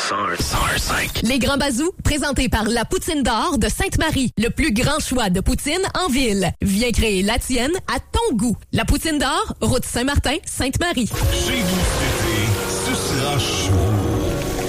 101.5. Les Grands Bazous, présentés par La Poutine d'Or de Sainte-Marie. Le plus grand choix de poutine en ville. Viens créer la tienne à ton goût. La Poutine d'Or, route Saint-Martin, Sainte-Marie. Chez vous cet été, ce sera chaud.